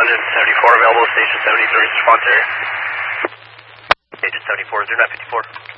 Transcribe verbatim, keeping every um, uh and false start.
London seventy-four available, station seventy-three response area. Station seventy-four, zero nine fifty-four.